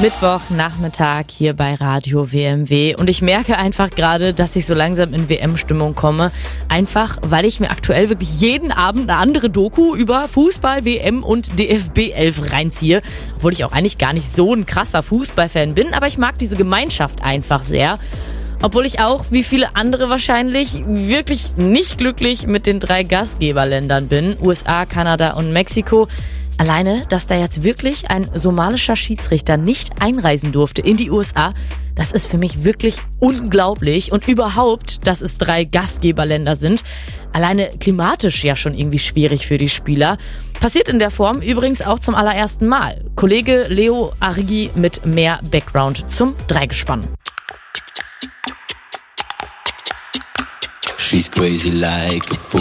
Mittwochnachmittag hier bei Radio WMW und ich merke einfach gerade, dass ich so langsam in WM-Stimmung komme. Einfach, weil ich mir aktuell wirklich jeden Abend eine andere Doku über Fußball, WM und DFB 11 reinziehe. Obwohl ich auch eigentlich gar nicht so ein krasser Fußballfan bin, aber ich mag diese Gemeinschaft einfach sehr. Obwohl ich auch, wie viele andere wahrscheinlich, wirklich nicht glücklich mit den 3 Gastgeberländern bin. USA, Kanada und Mexiko. Alleine, dass da jetzt wirklich ein somalischer Schiedsrichter nicht einreisen durfte in die USA, das ist für mich wirklich unglaublich. Und überhaupt, dass es 3 Gastgeberländer sind. Alleine klimatisch ja schon irgendwie schwierig für die Spieler. Passiert in der Form übrigens auch zum allerersten Mal. Kollege Leo Arrighi mit mehr Background zum Dreigespann. She's crazy like a fool.